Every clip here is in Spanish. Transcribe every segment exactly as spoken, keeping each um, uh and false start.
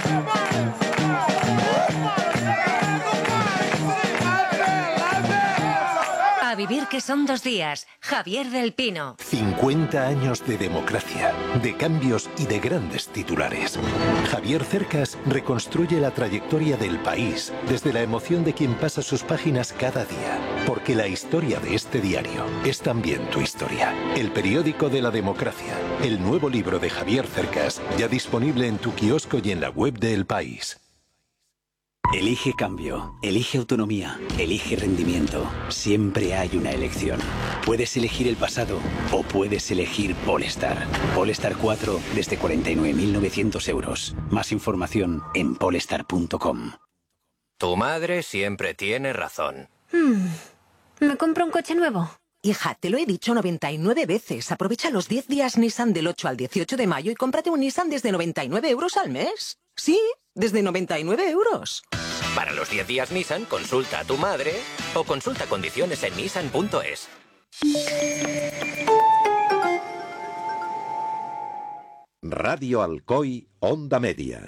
A vivir que son dos días. Javier del Pino. cincuenta años de democracia, de cambios y de grandes titulares. Javier Cercas reconstruye la trayectoria del país desde la emoción de quien pasa sus páginas cada día. Porque la historia de este diario es también tu historia. El periódico de la democracia. El nuevo libro de Javier Cercas, ya disponible en tu kiosco y en la web de El País. Elige cambio, elige autonomía, elige rendimiento. Siempre hay una elección. Puedes elegir el pasado o puedes elegir Polestar. Polestar cuatro desde cuarenta y nueve mil novecientos euros. Más información en polestar punto com. Tu madre siempre tiene razón. Hmm. ¿Me compro un coche nuevo? Hija, te lo he dicho noventa y nueve veces. Aprovecha los diez días Nissan del ocho al dieciocho de mayo y cómprate un Nissan desde noventa y nueve euros al mes. Sí, desde noventa y nueve euros. Para los diez días Nissan, consulta a tu madre o consulta condiciones en nissan punto es. Radio Alcoy, Onda Media.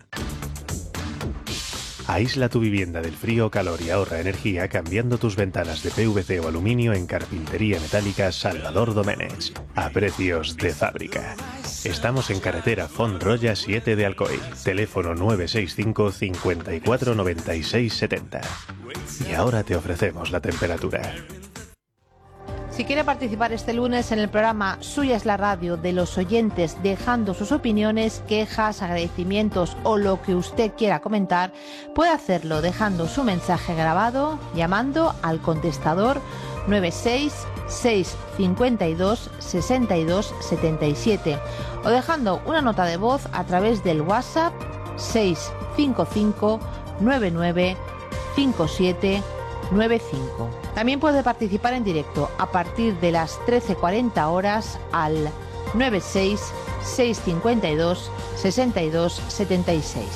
Aísla tu vivienda del frío o calor y ahorra energía cambiando tus ventanas de P V C o aluminio en Carpintería Metálica Salvador Doménech, a precios de fábrica. Estamos en carretera Font-Roya siete de Alcoy, teléfono nueve seis cinco, cincuenta y cuatro, noventa y seis, setenta. Y ahora te ofrecemos la temperatura. Si quiere participar este lunes en el programa Suya es la radio de los oyentes, dejando sus opiniones, quejas, agradecimientos o lo que usted quiera comentar, puede hacerlo dejando su mensaje grabado, llamando al contestador nueve seis seis cincuenta y dos sesenta y dos setenta y siete o dejando una nota de voz a través del WhatsApp seis cinco cinco nueve nueve cinco siete nueve cinco. También puede participar en directo a partir de las trece cuarenta horas al nueve seis seis cincuenta y dos sesenta y dos setenta y seis.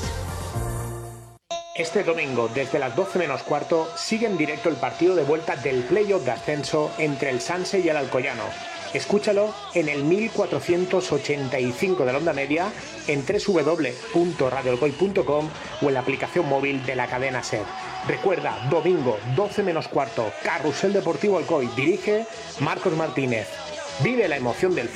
Este domingo, desde las doce menos cuarto, sigue en directo el partido de vuelta del playoff de ascenso entre el Sanse y el Alcoyano. Escúchalo en el mil cuatrocientos ochenta y cinco de la onda media, en doble u doble u doble u punto radio alcoy punto com o en la aplicación móvil de la cadena SER. Recuerda, domingo, doce menos cuarto, Carrusel Deportivo Alcoy. Dirige Marcos Martínez. Vive la emoción del